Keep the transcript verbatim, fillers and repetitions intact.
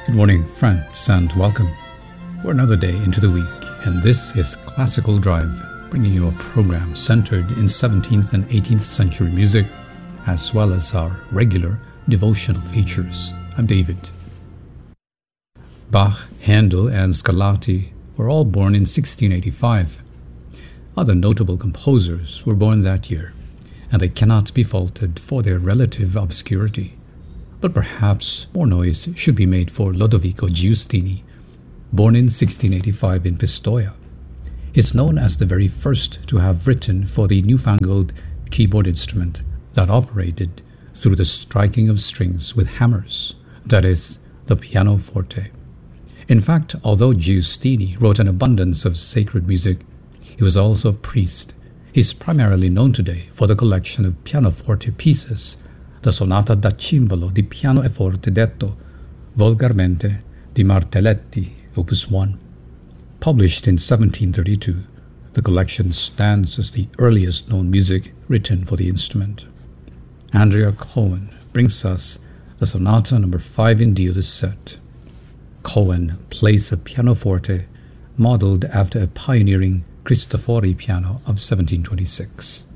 Good morning, friends, and welcome. We're another day into the week, and this is Classical Drive, bringing you a program centered in seventeenth and eighteenth century music, as well as our regular devotional features. I'm David. Bach, Handel, and Scarlatti were all born in sixteen eighty-five. Other notable composers were born that year, and they cannot be faulted for their relative obscurity. But perhaps more noise should be made for Lodovico Giustini, born in sixteen eighty-five in Pistoia. He's known as the very first to have written for the newfangled keyboard instrument that operated through the striking of strings with hammers, that is, the pianoforte. In fact, although Giustini wrote an abundance of sacred music, he was also a priest. He's primarily known today for the collection of pianoforte pieces, the Sonata da Cimbalo di Piano e Forte detto volgarmente di Martelletti, Opus one. Published in seventeen thirty-two, the collection stands as the earliest known music written for the instrument. Andrea Cohen brings us the Sonata number five in D of the set. Cohen plays the pianoforte modeled after a pioneering Cristofori piano of seventeen twenty-six.